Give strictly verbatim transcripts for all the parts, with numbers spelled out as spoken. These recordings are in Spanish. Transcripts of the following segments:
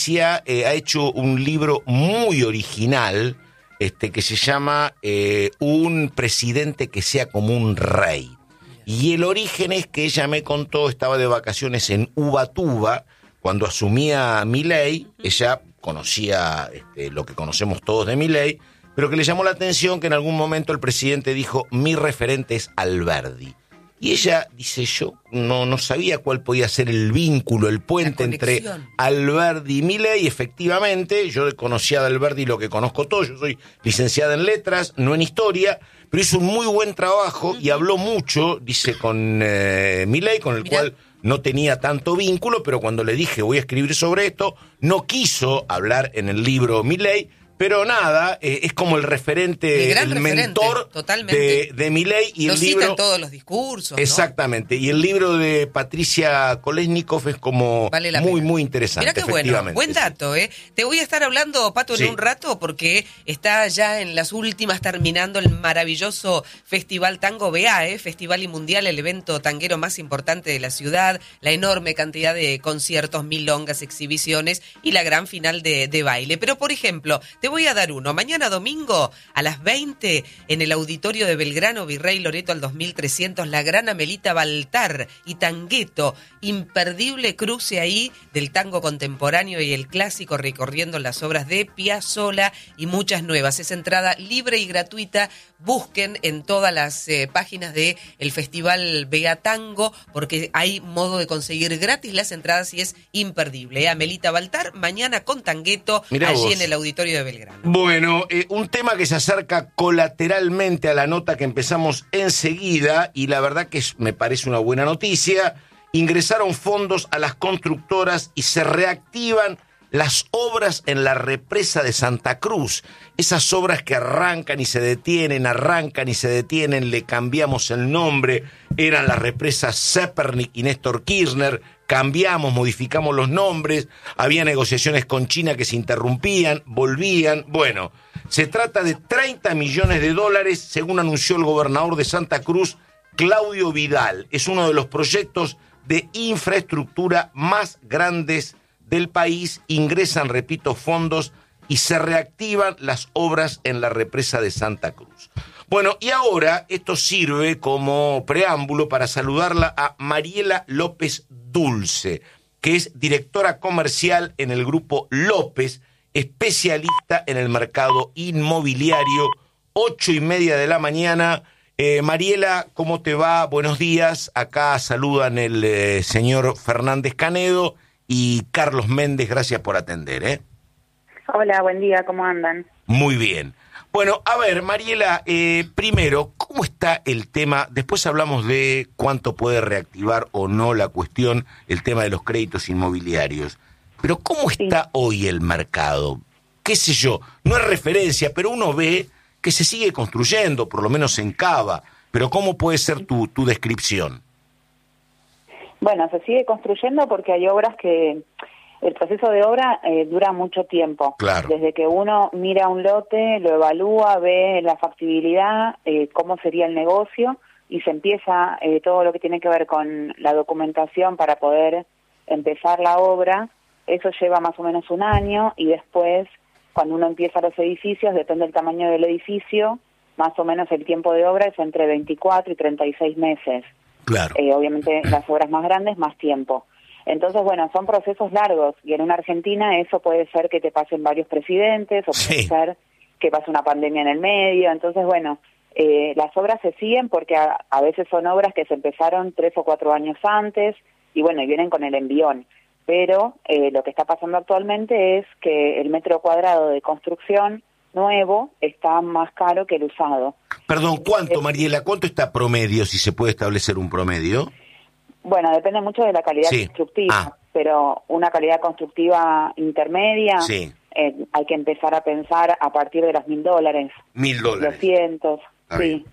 Eh, ha hecho un libro muy original este, que se llama eh, Un presidente que sea como un rey. Y el origen es que ella me contó, estaba de vacaciones en Ubatuba, cuando asumía Milei. Ella conocía este, lo que conocemos todos de Milei, pero que le llamó la atención que en algún momento el presidente dijo, mi referente es Alberdi. Y ella dice, yo no, no sabía cuál podía ser el vínculo, el puente entre Alberdi y Milei. Efectivamente, yo conocía de Alberdi lo que conozco todo. Yo soy licenciada en letras, no en historia, pero hizo un muy buen trabajo y habló mucho, dice, con eh, Milei, con el Mirá. cual no tenía tanto vínculo, pero cuando le dije voy a escribir sobre esto, no quiso hablar en el libro Milei. Pero nada, eh, es como el referente, el, el referente, mentor totalmente. de, de Milei. Y Lo el cita libro, en todos los discursos, ¿no? Exactamente. Y el libro de Patricia Kolesnikov es como vale muy, pena. muy interesante. Mirá qué bueno, buen dato, ¿eh? Te voy a estar hablando, Pato, en sí. un rato, porque está ya en las últimas terminando el maravilloso Festival Tango B A, ¿eh? Festival y Mundial, el evento tanguero más importante de la ciudad, la enorme cantidad de conciertos, milongas, exhibiciones y la gran final de, de baile. Pero, por ejemplo, te voy a dar uno. Mañana domingo a las veinte en el auditorio de Belgrano, Virrey Loreto al dos mil trescientos, la gran Amelita Baltar y Tangueto, imperdible cruce ahí del tango contemporáneo y el clásico recorriendo las obras de Piazzolla y muchas nuevas. Es entrada libre y gratuita. Busquen en todas las eh, páginas de el Festival Vega Tango porque hay modo de conseguir gratis las entradas y es imperdible. ¿eh? Amelita Baltar, mañana con Tangueto, Mirá allí vos. en el auditorio de Belgrano. Bueno, eh, un tema que se acerca colateralmente a la nota que empezamos enseguida y la verdad que es, me parece una buena noticia. Ingresaron fondos a las constructoras y se reactivan las obras en la represa de Santa Cruz. Esas obras que arrancan y se detienen, arrancan y se detienen, le cambiamos el nombre, eran las represas Zepernik y Néstor Kirchner. Cambiamos, modificamos los nombres, había negociaciones con China que se interrumpían, volvían. Bueno, se trata de treinta millones de dólares, según anunció el gobernador de Santa Cruz, Claudio Vidal. Es uno de los proyectos de infraestructura más grandes del país. Ingresan, repito, fondos y se reactivan las obras en la represa de Santa Cruz. Bueno, y ahora esto sirve como preámbulo para saludarla a Mariela López Dulce, que es directora comercial en el Grupo López, especialista en el mercado inmobiliario, ocho y media de la mañana. Eh, Mariela, ¿cómo te va? Buenos días. Acá saludan el eh, señor Fernández Canedo y Carlos Méndez. Gracias por atender, ¿eh? Hola, buen día. ¿Cómo andan? Muy bien. Bueno, a ver, Mariela, eh, primero, ¿cómo está el tema? Después hablamos de cuánto puede reactivar o no la cuestión, el tema de los créditos inmobiliarios. Pero ¿cómo está sí. hoy el mercado? Qué sé yo, no es referencia, pero uno ve que se sigue construyendo, por lo menos en Cava. Pero ¿cómo puede ser tu, tu descripción? Bueno, se sigue construyendo porque hay obras que... El proceso de obra eh, dura mucho tiempo. Claro. Desde que uno mira un lote, lo evalúa, ve la factibilidad, eh, cómo sería el negocio, y se empieza eh, todo lo que tiene que ver con la documentación para poder empezar la obra. Eso lleva más o menos un año, y después, cuando uno empieza los edificios, depende del tamaño del edificio, más o menos el tiempo de obra es entre veinticuatro y treinta y seis meses. Claro. Eh, obviamente las obras más grandes, más tiempo. Entonces, bueno, son procesos largos, y en una Argentina eso puede ser que te pasen varios presidentes, o puede sí. ser que pase una pandemia en el medio. Entonces, bueno, eh, las obras se siguen porque a, a veces son obras que se empezaron tres o cuatro años antes, y bueno, y vienen con el envión. Pero eh, lo que está pasando actualmente es que el metro cuadrado de construcción nuevo está más caro que el usado. Perdón, ¿cuánto, eh, Mariela? ¿Cuánto está promedio, si se puede establecer un promedio? Bueno, depende mucho de la calidad sí. constructiva, ah. pero una calidad constructiva intermedia, sí. eh, hay que empezar a pensar a partir de los mil dólares. Mil dólares. Doscientos, sí. Bien.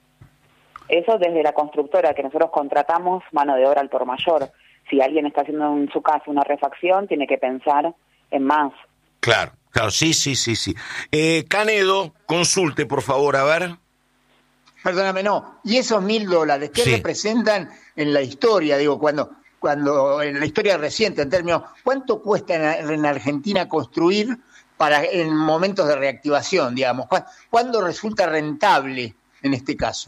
Eso desde la constructora, que nosotros contratamos mano de obra al por mayor. Si alguien está haciendo en su casa una refacción, tiene que pensar en más. Claro, claro, sí, sí, sí, sí. Eh, Canedo, consulte, por favor, a ver. Perdóname, no. ¿Y esos mil dólares qué sí. representan en la historia? Digo, cuando cuando en la historia reciente, en términos, ¿cuánto cuesta en, en Argentina construir para en momentos de reactivación, digamos? ¿Cuándo resulta rentable en este caso?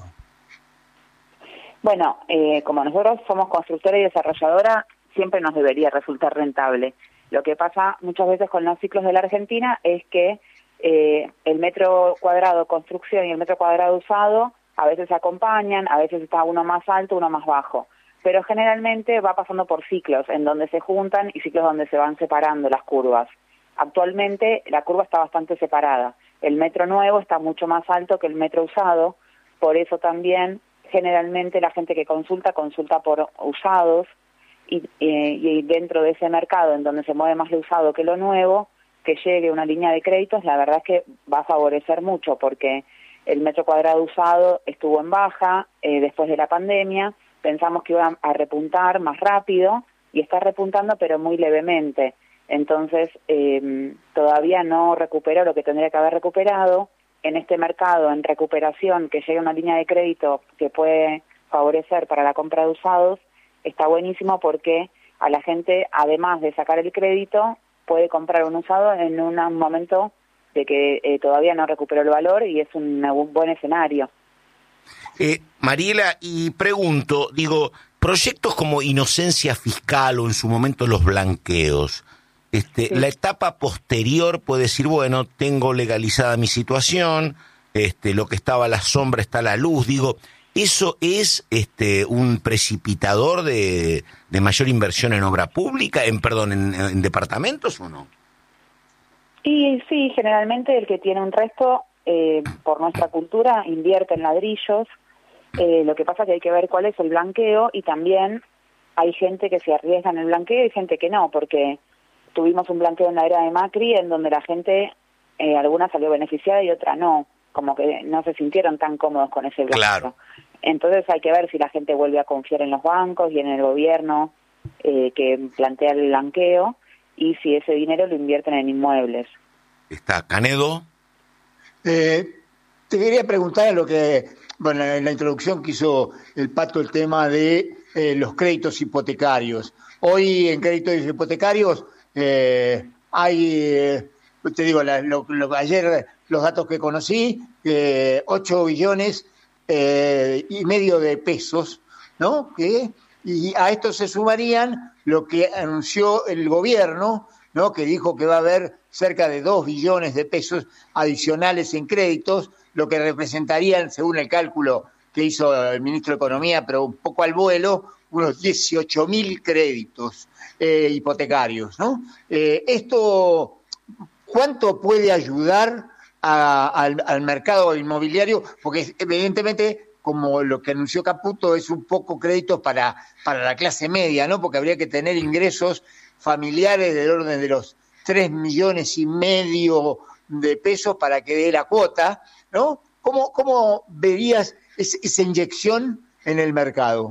Bueno, eh, como nosotros somos constructora y desarrolladora, siempre nos debería resultar rentable. Lo que pasa muchas veces con los ciclos de la Argentina es que eh, el metro cuadrado construcción y el metro cuadrado usado a veces se acompañan, a veces está uno más alto, uno más bajo. Pero generalmente va pasando por ciclos en donde se juntan y ciclos donde se van separando las curvas. Actualmente la curva está bastante separada. El metro nuevo está mucho más alto que el metro usado, por eso también generalmente la gente que consulta, consulta por usados y, eh, y dentro de ese mercado en donde se mueve más lo usado que lo nuevo, que llegue una línea de créditos, la verdad es que va a favorecer mucho porque el metro cuadrado usado estuvo en baja eh, después de la pandemia, pensamos que iba a repuntar más rápido y está repuntando pero muy levemente. Entonces, eh, todavía no recuperó lo que tendría que haber recuperado. En este mercado, en recuperación, que llegue una línea de crédito que puede favorecer para la compra de usados, está buenísimo porque a la gente, además de sacar el crédito, puede comprar un usado en un momento de que eh, todavía no recuperó el valor y es un, un buen escenario. Eh, Mariela, y pregunto, digo, proyectos como Inocencia Fiscal o en su momento los blanqueos, Este, sí. La etapa posterior puede decir, bueno, tengo legalizada mi situación, este, lo que estaba a la sombra está a la luz, digo, ¿eso es este, un precipitador de, de mayor inversión en obra pública, en perdón, en, en departamentos o no? Y sí, generalmente el que tiene un resto, eh, por nuestra cultura, invierte en ladrillos, eh, lo que pasa es que hay que ver cuál es el blanqueo y también hay gente que se arriesga en el blanqueo y gente que no, porque tuvimos un blanqueo en la era de Macri en donde la gente, eh, alguna salió beneficiada y otra no, como que no se sintieron tan cómodos con ese blanqueo. Claro. Entonces hay que ver si la gente vuelve a confiar en los bancos y en el gobierno eh, que plantea el blanqueo y si ese dinero lo invierten en inmuebles. ¿Está Canedo? Eh, te quería preguntar lo que, bueno, en la introducción que hizo el Pato el tema de eh, los créditos hipotecarios. Hoy en créditos hipotecarios Eh, hay, eh, te digo, la, lo, lo, ayer los datos que conocí, eh, ocho billones eh, y medio de pesos, ¿no? Que, y a esto se sumarían lo que anunció el gobierno, ¿no? Que dijo que va a haber cerca de dos billones de pesos adicionales en créditos, lo que representarían, según el cálculo que hizo el ministro de Economía, pero un poco al vuelo, unos dieciocho mil créditos eh, hipotecarios, ¿no? Eh, esto, ¿cuánto puede ayudar a, al, al mercado inmobiliario? Porque evidentemente, como lo que anunció Caputo, es un poco crédito para, para la clase media, ¿no? Porque habría que tener ingresos familiares del orden de los tres millones y medio de pesos para que dé la cuota, ¿no? ¿Cómo, cómo verías esa, esa inyección en el mercado?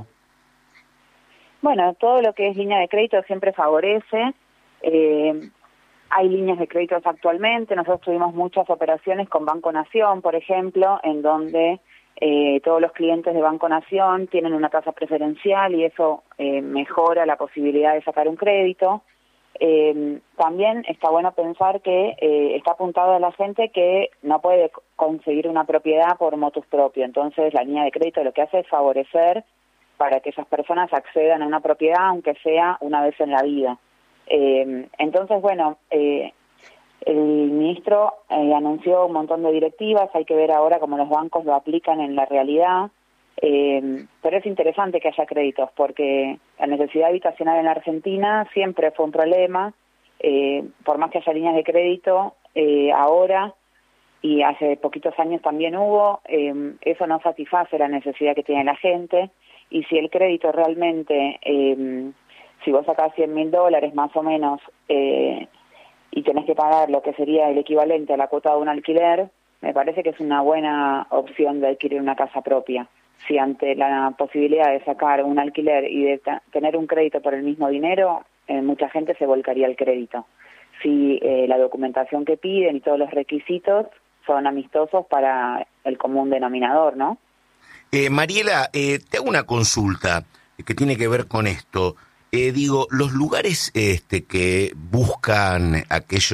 Bueno, todo lo que es línea de crédito siempre favorece. Eh, hay líneas de créditos actualmente. Nosotros tuvimos muchas operaciones con Banco Nación, por ejemplo, en donde eh, todos los clientes de Banco Nación tienen una tasa preferencial y eso eh, mejora la posibilidad de sacar un crédito. Eh, también está bueno pensar que eh, está apuntado a la gente que no puede conseguir una propiedad por motus propio. Entonces, la línea de crédito lo que hace es favorecer para que esas personas accedan a una propiedad, aunque sea una vez en la vida. Eh, entonces, bueno, eh, el ministro eh, anunció un montón de directivas, hay que ver ahora cómo los bancos lo aplican en la realidad, eh, pero es interesante que haya créditos, porque la necesidad habitacional en la Argentina siempre fue un problema, eh, por más que haya líneas de crédito, eh, ahora, y hace poquitos años también hubo, eh, eso no satisface la necesidad que tiene la gente. Y si el crédito realmente, eh, si vos sacás cien mil dólares más o menos eh, y tenés que pagar lo que sería el equivalente a la cuota de un alquiler, me parece que es una buena opción de adquirir una casa propia. Si ante la posibilidad de sacar un alquiler y de t- tener un crédito por el mismo dinero, eh, mucha gente se volcaría al crédito. Si eh, la documentación que piden y todos los requisitos son amistosos para el común denominador, ¿no? Eh, Mariela, eh, te hago una consulta que tiene que ver con esto. Eh, digo, los lugares este, que buscan aquellos